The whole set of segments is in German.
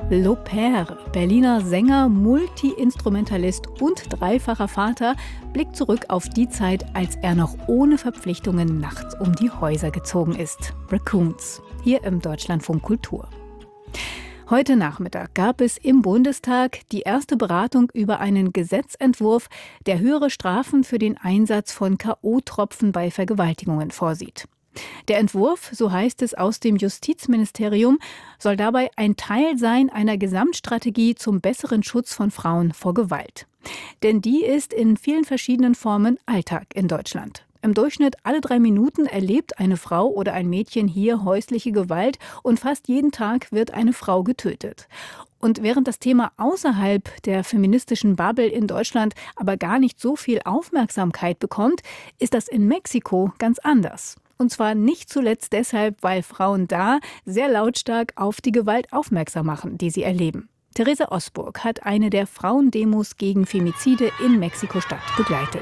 Le Père, Berliner Sänger, Multi-Instrumentalist und dreifacher Vater, blickt zurück auf die Zeit, als er noch ohne Verpflichtungen nachts um die Häuser gezogen ist. Raccoons, hier im Deutschlandfunk Kultur. Heute Nachmittag gab es im Bundestag die erste Beratung über einen Gesetzentwurf, der höhere Strafen für den Einsatz von K.O.-Tropfen bei Vergewaltigungen vorsieht. Der Entwurf, so heißt es aus dem Justizministerium, soll dabei ein Teil sein einer Gesamtstrategie zum besseren Schutz von Frauen vor Gewalt. Denn die ist in vielen verschiedenen Formen Alltag in Deutschland. Im Durchschnitt alle 3 Minuten erlebt eine Frau oder ein Mädchen hier häusliche Gewalt und fast jeden Tag wird eine Frau getötet. Und während das Thema außerhalb der feministischen Bubble in Deutschland aber gar nicht so viel Aufmerksamkeit bekommt, ist das in Mexiko ganz anders. Und zwar nicht zuletzt deshalb, weil Frauen da sehr lautstark auf die Gewalt aufmerksam machen, die sie erleben. Theresa Osburg hat eine der Frauendemos gegen Femizide in Mexiko-Stadt begleitet.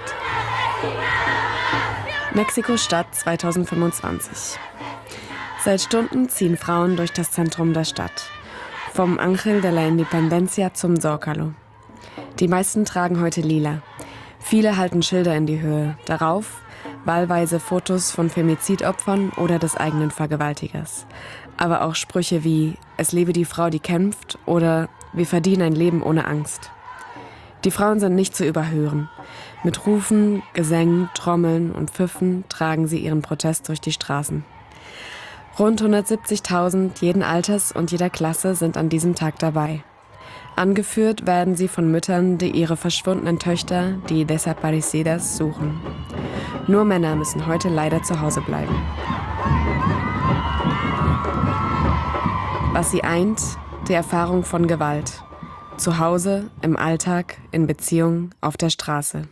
Mexiko-Stadt 2025. Seit Stunden ziehen Frauen durch das Zentrum der Stadt. Vom Ángel de la Independencia zum Zócalo. Die meisten tragen heute lila. Viele halten Schilder in die Höhe. Darauf wahlweise Fotos von Femizidopfern oder des eigenen Vergewaltigers. Aber auch Sprüche wie „Es lebe die Frau, die kämpft" oder „Wir verdienen ein Leben ohne Angst". Die Frauen sind nicht zu überhören. Mit Rufen, Gesängen, Trommeln und Pfiffen tragen sie ihren Protest durch die Straßen. Rund 170.000 jeden Alters und jeder Klasse sind an diesem Tag dabei. Angeführt werden sie von Müttern, die ihre verschwundenen Töchter, die Desaparecidas, suchen. Nur Männer müssen heute leider zu Hause bleiben. Was sie eint, die Erfahrung von Gewalt. Zu Hause, im Alltag, in Beziehungen, auf der Straße.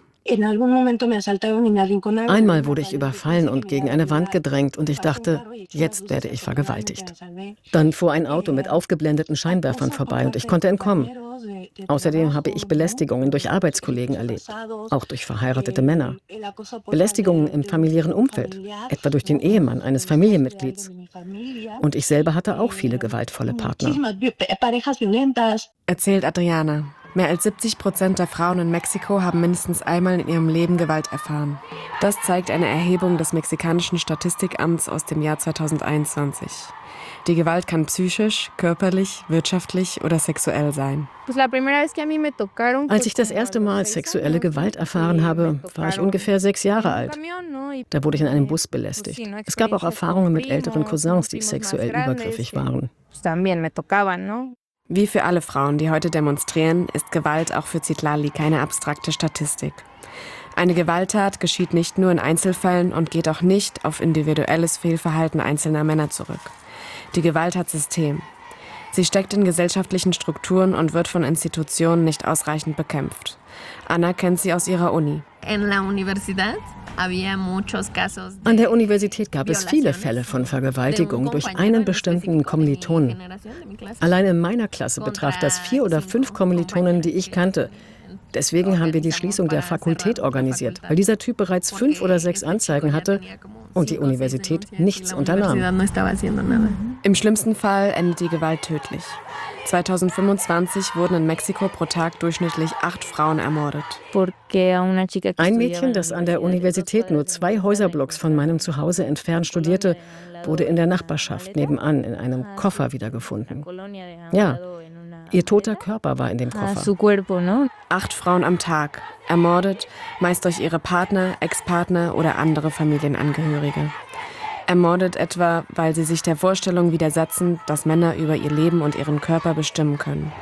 Einmal wurde ich überfallen und gegen eine Wand gedrängt und ich dachte, jetzt werde ich vergewaltigt. Dann fuhr ein Auto mit aufgeblendeten Scheinwerfern vorbei und ich konnte entkommen. Außerdem habe ich Belästigungen durch Arbeitskollegen erlebt, auch durch verheiratete Männer. Belästigungen im familiären Umfeld, etwa durch den Ehemann eines Familienmitglieds. Und ich selber hatte auch viele gewaltvolle Partner. Erzählt Adriana. Mehr als 70% der Frauen in Mexiko haben mindestens einmal in ihrem Leben Gewalt erfahren. Das zeigt eine Erhebung des mexikanischen Statistikamts aus dem Jahr 2021. Die Gewalt kann psychisch, körperlich, wirtschaftlich oder sexuell sein. Als ich das erste Mal sexuelle Gewalt erfahren habe, war ich ungefähr 6 Jahre alt. Da wurde ich in einem Bus belästigt. Es gab auch Erfahrungen mit älteren Cousins, die sexuell übergriffig waren. Wie für alle Frauen, die heute demonstrieren, ist Gewalt auch für Citlali keine abstrakte Statistik. Eine Gewalttat geschieht nicht nur in Einzelfällen und geht auch nicht auf individuelles Fehlverhalten einzelner Männer zurück. Die Gewalt hat System. Sie steckt in gesellschaftlichen Strukturen und wird von Institutionen nicht ausreichend bekämpft. Anna kennt sie aus ihrer Uni. An der Universität gab es viele Fälle von Vergewaltigung durch einen bestimmten Kommilitonen. Allein in meiner Klasse betraf das 4 oder 5 Kommilitonen, die ich kannte. Deswegen haben wir die Schließung der Fakultät organisiert, weil dieser Typ bereits 5 oder 6 Anzeigen hatte und die Universität nichts unternahm. Im schlimmsten Fall endet die Gewalt tödlich. 2025 wurden in Mexiko pro Tag durchschnittlich 8 Frauen ermordet. Ein Mädchen, das an der Universität nur 2 Häuserblocks von meinem Zuhause entfernt studierte, wurde in der Nachbarschaft nebenan in einem Koffer wiedergefunden. Ja, ihr toter Körper war in dem Koffer. 8 Frauen am Tag, ermordet, meist durch ihre Partner, Ex-Partner oder andere Familienangehörige. Ermordet etwa, weil sie sich der Vorstellung widersetzen, dass Männer über ihr Leben und ihren Körper bestimmen können.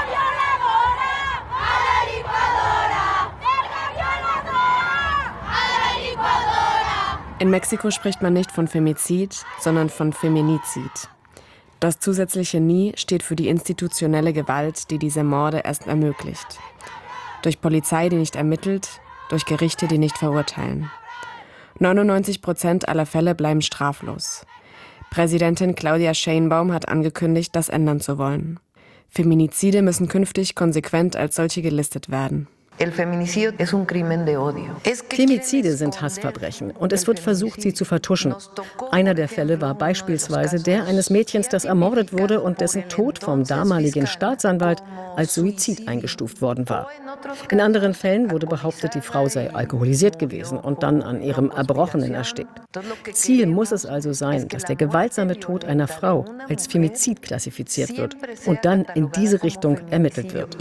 In Mexiko spricht man nicht von Femizid, sondern von Feminizid. Das zusätzliche Nie steht für die institutionelle Gewalt, die diese Morde erst ermöglicht. Durch Polizei, die nicht ermittelt, durch Gerichte, die nicht verurteilen. 99% aller Fälle bleiben straflos. Präsidentin Claudia Sheinbaum hat angekündigt, das ändern zu wollen. Feminizide müssen künftig konsequent als solche gelistet werden. Femizide sind Hassverbrechen und es wird versucht, sie zu vertuschen. Einer der Fälle war beispielsweise der eines Mädchens, das ermordet wurde und dessen Tod vom damaligen Staatsanwalt als Suizid eingestuft worden war. In anderen Fällen wurde behauptet, die Frau sei alkoholisiert gewesen und dann an ihrem Erbrochenen erstickt. Ziel muss es also sein, dass der gewaltsame Tod einer Frau als Femizid klassifiziert wird und dann in diese Richtung ermittelt wird.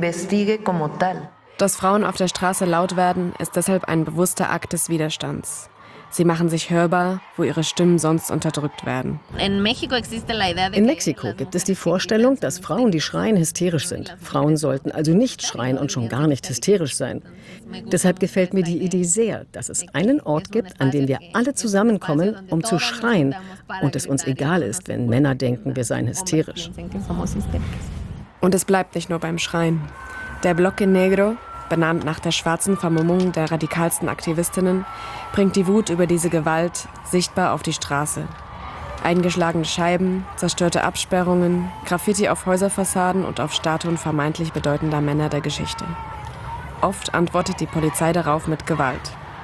Dass Frauen auf der Straße laut werden, ist deshalb ein bewusster Akt des Widerstands. Sie machen sich hörbar, wo ihre Stimmen sonst unterdrückt werden. In Mexiko gibt es die Vorstellung, dass Frauen, die schreien, hysterisch sind. Frauen sollten also nicht schreien und schon gar nicht hysterisch sein. Deshalb gefällt mir die Idee sehr, dass es einen Ort gibt, an dem wir alle zusammenkommen, um zu schreien und es uns egal ist, wenn Männer denken, wir seien hysterisch. Und es bleibt nicht nur beim Schreien. Der Bloque Negro, benannt nach der schwarzen Vermummung der radikalsten Aktivistinnen, bringt die Wut über diese Gewalt sichtbar auf die Straße. Eingeschlagene Scheiben, zerstörte Absperrungen, Graffiti auf Häuserfassaden und auf Statuen vermeintlich bedeutender Männer der Geschichte. Oft antwortet die Polizei darauf mit Gewalt.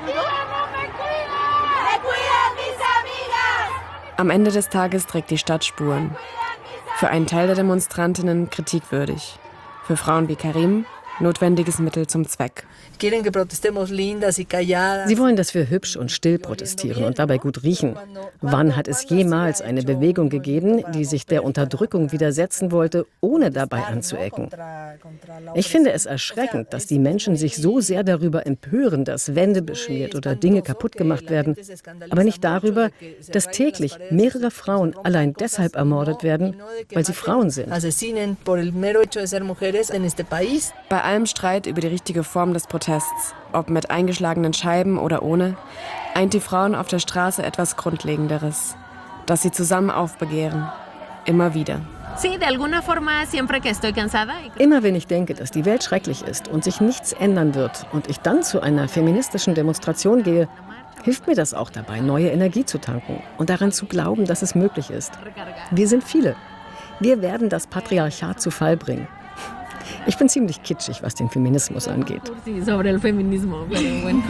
Am Ende des Tages trägt die Stadt Spuren. Für einen Teil der Demonstrantinnen kritikwürdig. Für Frauen wie Karim notwendiges Mittel zum Zweck. Sie wollen, dass wir hübsch und still protestieren und dabei gut riechen. Wann hat es jemals eine Bewegung gegeben, die sich der Unterdrückung widersetzen wollte, ohne dabei anzuecken? Ich finde es erschreckend, dass die Menschen sich so sehr darüber empören, dass Wände beschmiert oder Dinge kaputt gemacht werden, aber nicht darüber, dass täglich mehrere Frauen allein deshalb ermordet werden, weil sie Frauen sind. Bei allem Streit über die richtige Form des Protests, ob mit eingeschlagenen Scheiben oder ohne, eint die Frauen auf der Straße etwas Grundlegenderes, das sie zusammen aufbegehren. Immer wieder. Immer wenn ich denke, dass die Welt schrecklich ist und sich nichts ändern wird und ich dann zu einer feministischen Demonstration gehe, hilft mir das auch dabei, neue Energie zu tanken und daran zu glauben, dass es möglich ist. Wir sind viele. Wir werden das Patriarchat zu Fall bringen. Ich bin ziemlich kitschig, was den Feminismus angeht.